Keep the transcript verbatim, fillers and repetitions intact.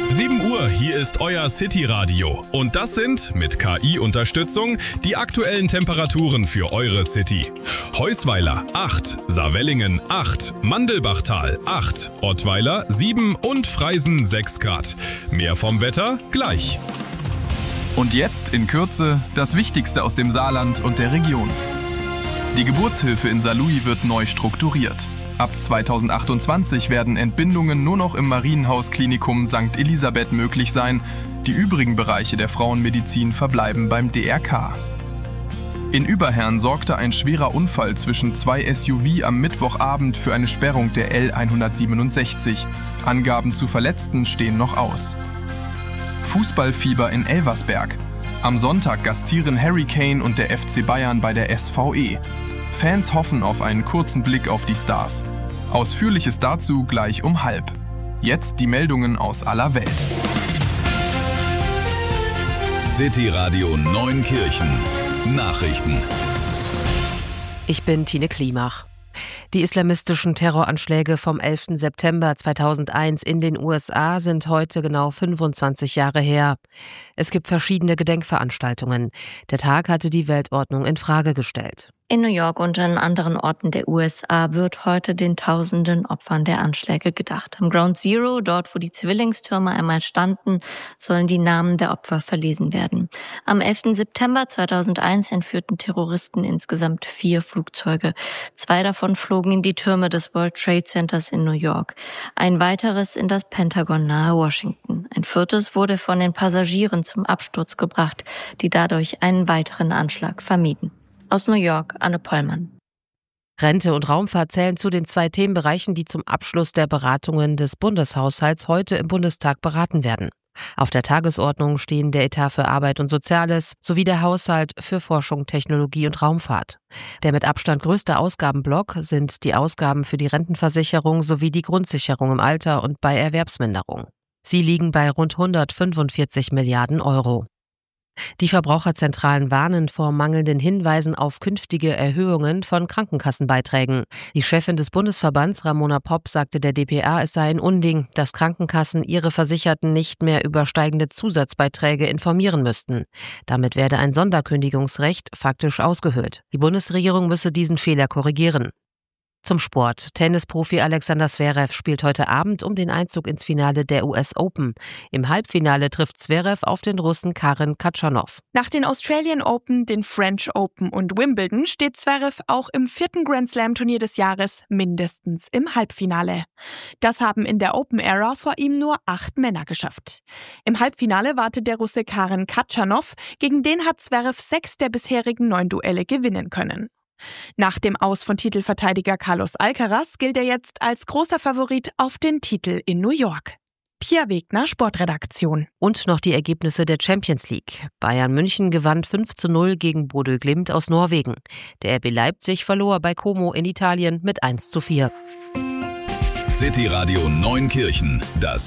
sieben Uhr, hier ist euer City-Radio. Und das sind, mit K I-Unterstützung, die aktuellen Temperaturen für eure City. Heusweiler acht, Saarwellingen acht, Mandelbachtal acht, Ottweiler sieben und Freisen sechs Grad. Mehr vom Wetter gleich. Und jetzt in Kürze das Wichtigste aus dem Saarland und der Region. Die Geburtshilfe in Saarlouis wird neu strukturiert. Ab zweitausendachtundzwanzig werden Entbindungen nur noch im Marienhaus-Klinikum Sankt Elisabeth möglich sein. Die übrigen Bereiche der Frauenmedizin verbleiben beim D R K. In Überherrn sorgte ein schwerer Unfall zwischen zwei S U V am Mittwochabend für eine Sperrung der L hundertsiebenundsechzig. Angaben zu Verletzten stehen noch aus. Fußballfieber in Elversberg. Am Sonntag gastieren Harry Kane und der F C Bayern bei der S V E. Fans hoffen auf einen kurzen Blick auf die Stars. Ausführliches dazu gleich um halb. Jetzt die Meldungen aus aller Welt. City Radio Neunkirchen. Nachrichten. Ich bin Tine Klimach. Die islamistischen Terroranschläge vom elften September zweitausendeins in den U S A sind heute genau fünfundzwanzig Jahre her. Es gibt verschiedene Gedenkveranstaltungen. Der Tag hatte die Weltordnung in Frage gestellt. In New York und an anderen Orten der U S A wird heute den tausenden Opfern der Anschläge gedacht. Am Ground Zero, dort wo die Zwillingstürme einmal standen, sollen die Namen der Opfer verlesen werden. Am elften September zweitausendeins entführten Terroristen insgesamt vier Flugzeuge. Zwei davon flogen in die Türme des World Trade Centers in New York. Ein weiteres in das Pentagon nahe Washington. Ein viertes wurde von den Passagieren zum Absturz gebracht, die dadurch einen weiteren Anschlag vermieden. Aus New York, Anne Pollmann. Rente und Raumfahrt zählen zu den zwei Themenbereichen, die zum Abschluss der Beratungen des Bundeshaushalts heute im Bundestag beraten werden. Auf der Tagesordnung stehen der Etat für Arbeit und Soziales sowie der Haushalt für Forschung, Technologie und Raumfahrt. Der mit Abstand größte Ausgabenblock sind die Ausgaben für die Rentenversicherung sowie die Grundsicherung im Alter und bei Erwerbsminderung. Sie liegen bei rund hundertfünfundvierzig Milliarden Euro. Die Verbraucherzentralen warnen vor mangelnden Hinweisen auf künftige Erhöhungen von Krankenkassenbeiträgen. Die Chefin des Bundesverbands Ramona Popp sagte der D P A, es sei ein Unding, dass Krankenkassen ihre Versicherten nicht mehr über steigende Zusatzbeiträge informieren müssten. Damit werde ein Sonderkündigungsrecht faktisch ausgehöhlt. Die Bundesregierung müsse diesen Fehler korrigieren. Zum Sport. Tennisprofi Alexander Zverev spielt heute Abend um den Einzug ins Finale der U S Open. Im Halbfinale trifft Zverev auf den Russen Karen Khachanov. Nach den Australian Open, den French Open und Wimbledon steht Zverev auch im vierten Grand Slam Turnier des Jahres mindestens im Halbfinale. Das haben in der Open-Ära vor ihm nur acht Männer geschafft. Im Halbfinale wartet der Russe Karen Khachanov, gegen den hat Zverev sechs der bisherigen neun Duelle gewinnen können. Nach dem Aus von Titelverteidiger Carlos Alcaraz gilt er jetzt als großer Favorit auf den Titel in New York. Pia Wegner, Sportredaktion. Und noch die Ergebnisse der Champions League. Bayern München gewann fünf zu null gegen Bodø Glimt aus Norwegen. Der R B Leipzig verlor bei Como in Italien mit eins zu vier. City Radio Neunkirchen, das